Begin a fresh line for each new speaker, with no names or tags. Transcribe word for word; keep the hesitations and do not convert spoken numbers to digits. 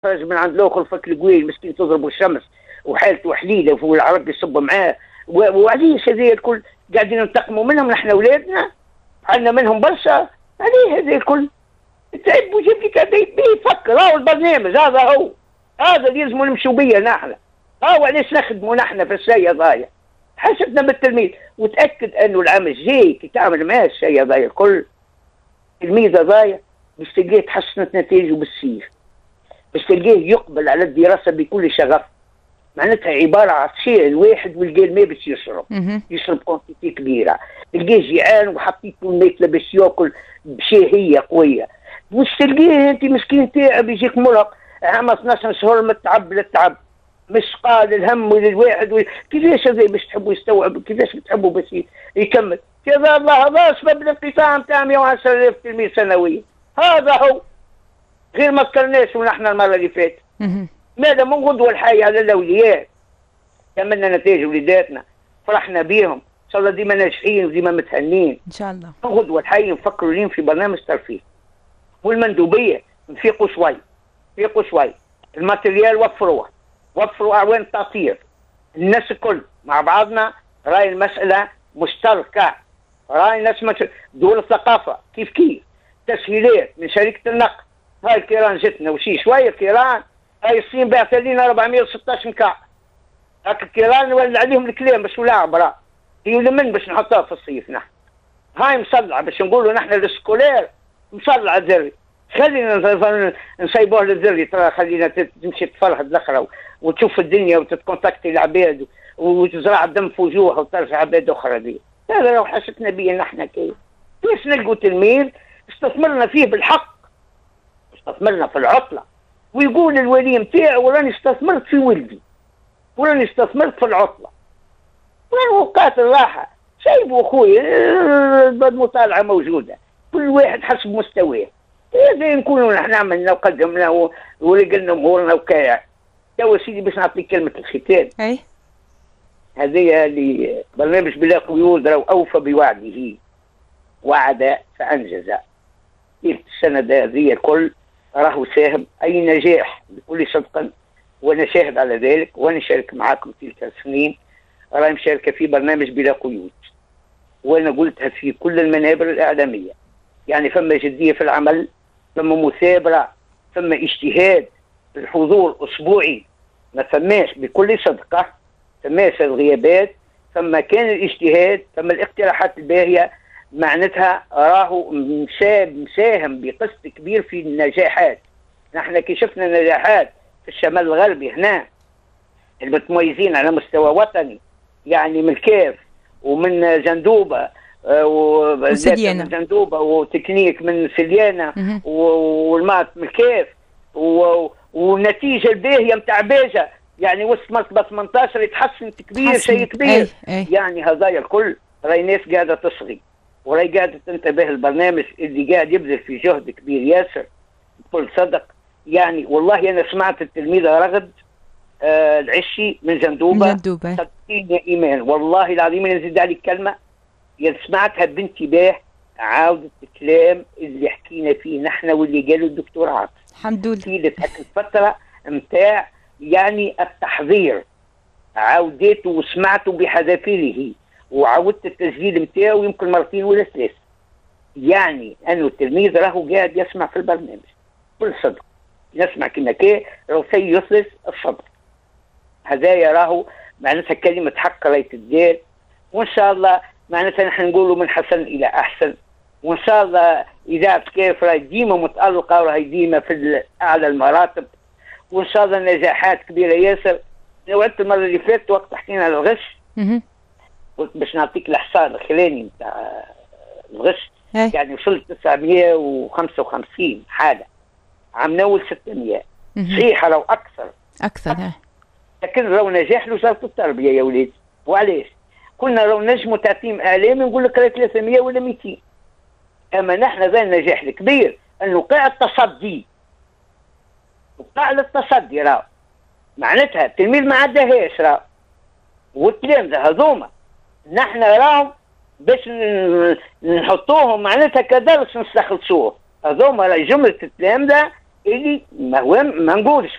خرج من عند الاخر فك القوي مسكين تضربه الشمس وحالته حليله والعرب يصب معاه، وعليش هذه الكل قاعدين ننتقموا منهم نحن اولادنا؟ عندنا منهم برشا، عليه هذا الكل؟ تعب وجيب لك هذا يفكر. هاو البرنامج هذا، هو هذا اللي لازم نمشوا بيه نحن. هاو علاش نخدموا نحن في الشيء هذايا، حسبنا بالتلميذ. وتاكد انه العام الجاي كي تعمل معاه الشيء هذايا الكل، التلميذ هذايا باش تلقاه تحسنت نتائجه بالسير، باش تلقاه يقبل على الدراسه بكل شغف. معناتها عباره عن شيء الواحد والقى الماء باش يشرب، يشرب كونتيتي كبيره، تلقاه جيعان وحطيت له الماكله باش ياكل بشهيه قويه. مش تلقاه انت مسكين تاعب يجيك مرهق عام اثناش شهور متعب للتعب، مش قال الهم للواحد و... كيفاش هذا باش تحبوا يستوعب؟ كيفاش بتحبوا باش يكمل؟ كذا الله هذا سبب الانقطاع نتاع مئة وعشرة آلاف تلميذ سنويا. هذا هو، غير ما ذكرناش ونحن المره اللي فاتت. ماذا من غدوه الحي على الاولياء، كملنا نتائج وليداتنا، فرحنا بيهم ان شاء الله، ديما ناجحين وديما متهنين
ان شاء الله.
من غدوه الحي نفكروا لين في برنامج ترفيه، والمندوبيه نفيقوا شوي، نفيقوا شوي. الماتريال وفروه، وفروا اعوان تاطير، الناس الكل مع بعضنا. راي المساله مشتركه، راي ناس دول الثقافه كيف كيف، تسهيلات من شركه النقل. هاي الكيران جتنا وشي شويه كيران، هاي الصين بعث لنا أربعمئة وستة عشر مكعب. هاك الكيران نولد عليهم الكلام باش ولا عبره، هي لمن باش نحطها في الصيف نحن. هاي مصلعه باش نقولوا نحن السكولير مصلعه ذري. خلينا نصيبوه للذري، ترى خلينا تمشي تفرهد الاخرى وتشوف الدنيا وتتكونتاكتي العباد وتزرع الدم في وجوهها وترجع عباد اخرى دي. هذا لو حسيتنا بيه نحن كيف؟ كيف نلقوا تلميذ استثمرنا فيه بالحق، استثمرنا في العطله، ويقول الولي نتاعو وراني استثمرت في ولدي، وراني استثمرت في العطله، وين اوقات الراحه؟ سايبوا خويا، المطالعه موجوده، كل واحد حسب مستواه. إذا نكونوا نحن عملنا وقدمنا ولقينا امورنا وكاع. توا سيدي باش نعطيك كلمه الختام.
اي
هذه اللي برنامج بلا قيود راهو اوفى بوعده، وعد فانجز. في السنه هذه الكل راهو ساهم اي نجاح بكل صدق، وانا شاهد على ذلك، وانا شارك معاكم تلك السنين، راهي مشاركه في برنامج بلا قيود، وانا قلتها في كل المنابر الاعلاميه. يعني فما جديه في العمل، فما مثابره، فما اجتهاد، الحضور اسبوعي، ما فماش بكل صدقه، فماش الغيابات، فما كان الاجتهاد، فما الاقتراحات الباهيه. معناتها راهو مساهم بقسط كبير في النجاحات. نحن كي شفنا نجاحات في الشمال الغربي هنا المتميزين على مستوى وطني، يعني من كاف ومن جندوبه
وسليانة،
من جندوبه وتكنيك من سليانه والمات من كاف، والنتيجه الباهيه نتاع باجه، يعني وسط مرتبه ثمانية عشر يتحسن كبير، شيء كبير.
أي أي.
يعني هذايا الكل راهي ناس قاعده تصغي، وراهي قاعده تنتبه البرنامج اللي قاعد يبذل في جهد كبير ياسر بكل صدق. يعني والله انا سمعت التلميذه رغد آه العشي من جندوبه،
جندوبه
صدقيني يا ايمان والله العظيم انا نزيد عليك كلمه، يا سمعتها بانتباه، عاودة الكلام اللي حكينا فيه نحن واللي قالوا الدكتور عاطف.
الحمد لله.
في الفتره نتاع يعني التحضير عاودته وسمعته بحذافيره، وعودت التسجيل نتاعو يمكن مرتين ولا ثلاث. يعني انه التلميذ راهو قاعد يسمع في البرنامج بكل صدق، يسمع كما كان راهو سيخلص الصدر. هذايا راهو معناتها كلمه حق راهي تدار، وان شاء الله معناتها نحن نقولوا من حسن الى احسن، وان شاء الله اذاعه كيف راهي ديما متالقه وراهي ديما في اعلى المراتب، وان شاء الله نجاحات كبيره ياسر. وعدت المره اللي فاتت وقت حكينا على الغش، قلت باش نعطيك الحصار الخلاني نتاع الغش، يعني وصلت تسعمئة وخمسة وخمسين حاله، عام نول ستمئة، صحيح لو اكثر
اكثر،
لكن راهو نجاح لوزاره التربيه يا وليدي. وعلاش؟ كنا راهو نجموا تعتيم اعلامي نقول لك ثلاثمئة ولا مئتين، اما نحن ذا النجاح الكبير انه قاع التصدي، وقاع التصدي راهو معناتها التلميذ ما عداهاش راهو، والتلامذه هذوما نحن راهم باش نحطوهم معناتها كدرس نستخلصوه، هذوما راهي جمله التلامذه اللي ما هو ما نقولش